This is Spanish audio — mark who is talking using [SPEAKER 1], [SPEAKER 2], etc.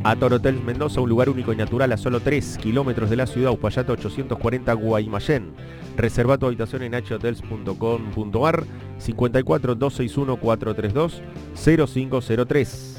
[SPEAKER 1] Ator Hotels Mendoza, un lugar único y natural a solo 3 kilómetros de la ciudad. Uspallata 840 Guaymallén. Reserva tu habitación en hotels.com.ar 54 261 432 0503.